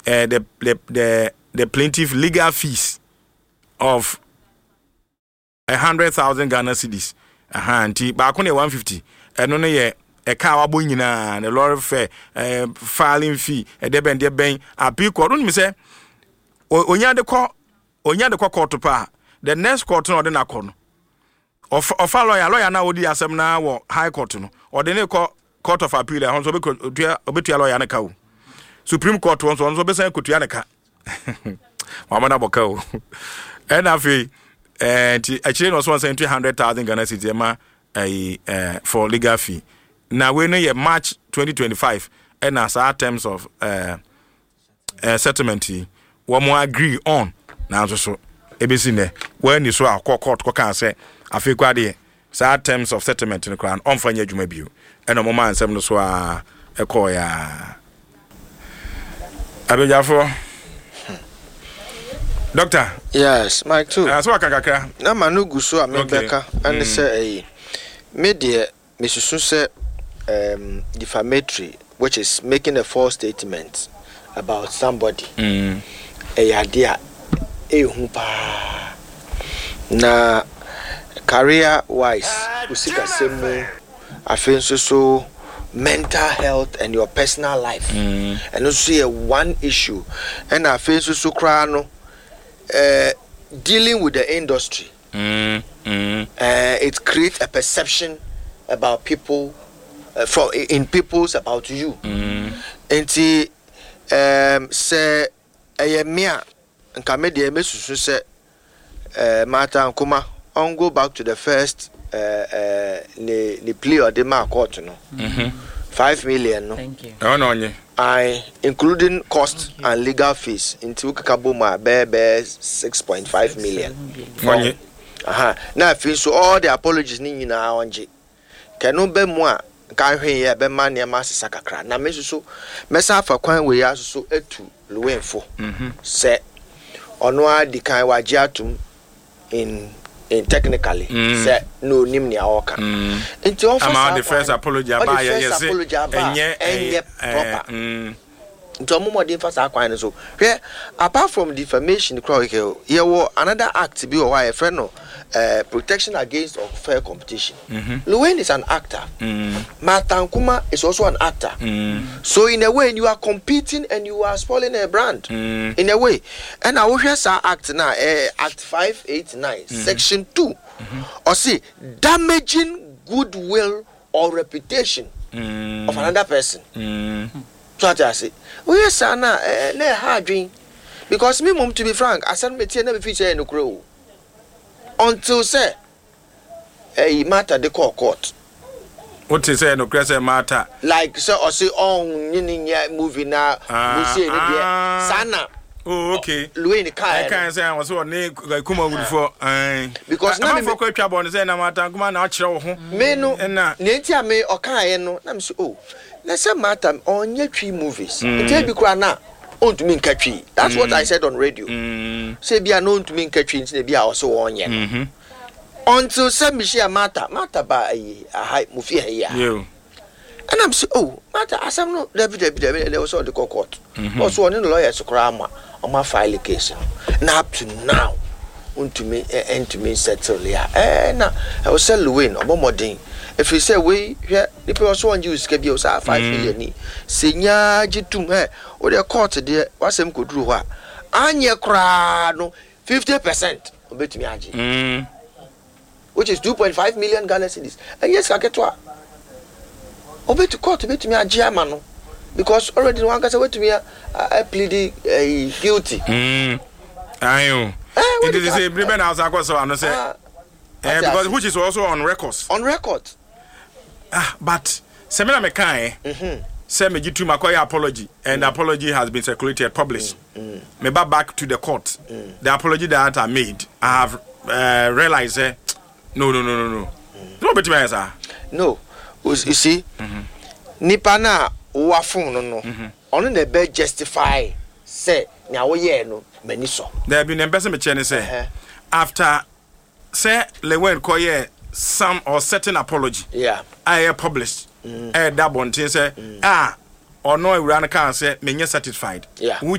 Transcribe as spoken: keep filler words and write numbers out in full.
uh, the, the the the plaintiff legal fees of a hundred thousand Ghana cedis. Aha, anti ba ko ne one fifty. Eno ne ye e ka wabo nyina the lorry fare, uh, filing fee, e de ben de ben appeal court. Don't me say onya de ko onya de ko court pa. The next court no de na ko no. Of of lawyer lawyer na odi asem na wo high court no. Or de ne ko court of appeal e hon so be obetua lawyer na ka wo. Supreme Court won so be say kotua ne ka. Mama na boka wo. And afi eh actually no so one two hundred thousand Ghana cedis ma eh for legal fee. Now we know ye March twenty twenty-five and as our terms of uh, uh settlement we mo agree on now so e be sine when you so a court ko kan say afi kwa de sa terms of settlement in crown on fanya djuma bio and mo man sem no so a e call ya abejafo doctor. Yes, Mike too. Uh, so kakakra na manu guso amebeka and say eh me de me susu say um defamatory, which is making a false statement about somebody. Mm. Eh idea eh hu pa na career wise usika semu afen so mental health and your personal life. Mm. And also see one issue and afen so kra no uh dealing with the industry. Mm. Mm. Uh, it creates a perception about people uh, for in people's about you. Mm. Enti um say eh mea nka me de me susu say eh mata nkoma on go back to the first uh uh the the plea or the ma court no. Mhm. five million no. Thank you. Oh no nye. I including cost and legal fees into kakaboma be be six point five million. Onye. Aha. Now feel so all the apologies ni nyina onje. Kenu be mu a kan hwe ye be ma ne ma sesa kakra. Na me so mesa afa kwan we ya so etu luwenfo. Mhm. Se ono a di kan wa giatum in in technically mm. se no nim ne awoka. Mm. Nti on for the first apology about yes. Enye enye proper. Mm. Nti mo modern for sa kwan so. Hwe apart from defamation crowd here wo another act bi o why friend no uh, protection against unfair competition. Mm-hmm. Luwen is an actor. Mm. Matankuma is also an actor. Mm. So in a way you are competing and you are spoiling a brand. Mm. In a way. And I will hear sa act now uh, act five eighty-nine mm. section two. Mm-hmm. Or see damaging goodwill or reputation mm. of another person. Mm. So I say, oh yes, Anna, eh, ne hard dream. Because me mum to be frank, I said me tia never feature in the crow. Until say, eh, matter the court court. What is say no crazy matter? Like so, or say on any movie now, we see it there. Sana. Oh, okay. Louis the car. I can't say I was on ne kuma wood for. Because now me for quite trouble and say na matter kuma na chiro ho. Me no. Na ntia me o kan no. Na me say oh. Let's say matter on your three movies. It tell be kwa na on to mean catchy. That's mm. what I said on radio. Mm. Say be known to mean catchy in be also on ye. Mm-hmm. Until say me share matter matter by a high movie here. You. And I'm say oh matter as I'm no there be there be there was all the court. Also on the lawyers crama on my file case. Now up to now on to me and to me settle ya. Eh na I was sell Louis or modern. If you say we here, the people also want you to get you five million. Senya jitum he or the court there was some could do what anya cra no fifty percent obet me aji, which is two point five million Ghana cedis. And yes, I get to obet to court obet me aji man because already one can say wait to me I plead uh, guilty. Mm. Ayo. It is a Breben house I so I say. Uh, because which is also on records. On record. Ah, but Semina Mekai, mm-hmm. Say me to Makoya apology, and mm. the apology has been circulated, published. Mm. Mm. Me back to the court. Mm. The apology that I made, I have uh, realized. Uh, no, no, no, no, no. Mm. No, but me no. You see, nipa na wafun no no. Only the best justify say now ye no many so. There have been embezzlement me chene say after say Lewen koye some or certain apology. Yeah. I published. Mm. Eh, that one thing say, mm. ah, or no, we run can say, me satisfied. Yeah.